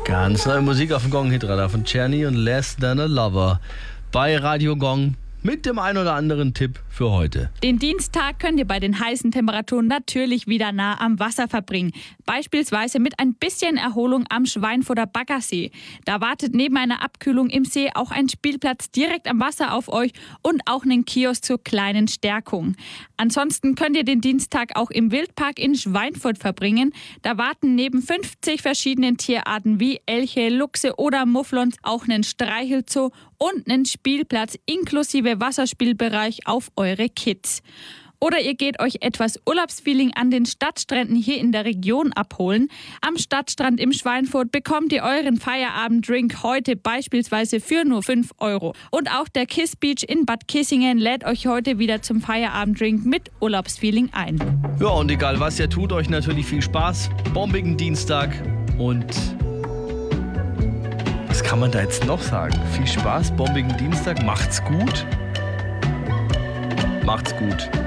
Ganz neue Musik auf dem Gong-Hitradar von Czerny und Less Than a Lover bei Radio Gong mit dem ein oder anderen Tipp für heute. Den Dienstag könnt ihr bei den heißen Temperaturen natürlich wieder nah am Wasser verbringen. Beispielsweise mit ein bisschen Erholung am Schweinfurter Baggersee. Da wartet neben einer Abkühlung im See auch ein Spielplatz direkt am Wasser auf euch und auch einen Kiosk zur kleinen Stärkung. Ansonsten könnt ihr den Dienstag auch im Wildpark in Schweinfurt verbringen. Da warten neben 50 verschiedenen Tierarten wie Elche, Luchse oder Mufflons auch einen Streichelzoo und einen Spielplatz inklusive Wasserspielbereich auf eure Kids. Oder ihr geht euch etwas Urlaubsfeeling an den Stadtstränden hier in der Region abholen. Am Stadtstrand im Schweinfurt bekommt ihr euren Feierabenddrink heute beispielsweise für nur 5 €. Und auch der Kiss Beach in Bad Kissingen lädt euch heute wieder zum Feierabenddrink mit Urlaubsfeeling ein. Ja, und egal was ihr tut, euch natürlich viel Spaß. Bombigen Dienstag und was kann man da jetzt noch sagen? Viel Spaß, bombigen Dienstag, macht's gut. Macht's gut.